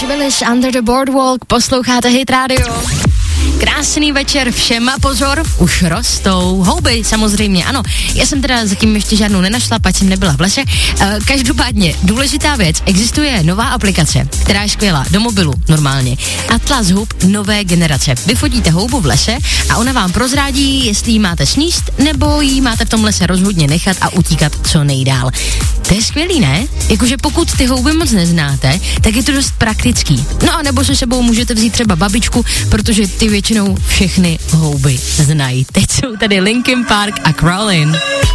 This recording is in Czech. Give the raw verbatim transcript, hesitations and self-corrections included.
Willis, Under the Boardwalk, posloucháte Hit Radio. Krásný večer všem a pozor, už rostou houby, samozřejmě, ano. Já jsem teda zatím ještě žádnou nenašla, pač jsem nebyla v lese. E, každopádně, důležitá věc, existuje nová aplikace, která je skvělá, do mobilu normálně. Atlas hub nové generace. Vyfotíte houbu v lese a ona vám prozrádí, jestli ji máte sníst, nebo ji máte v tom lese rozhodně nechat a utíkat co nejdál. To je skvělý, ne? Jakože pokud ty houby moc neznáte, tak je to dost praktický. No a nebo se sebou můžete vzít třeba babičku, protože ty většinou všechny houby znají. Teď jsou tady Linkin Park a Crawlin'.